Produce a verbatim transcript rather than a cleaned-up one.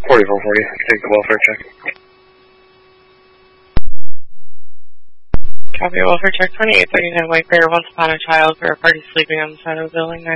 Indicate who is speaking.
Speaker 1: forty-four forty, take the welfare check.
Speaker 2: Copy welfare check twenty-eight thirty-nine White Bear, once upon a child for a party sleeping on the side of the building.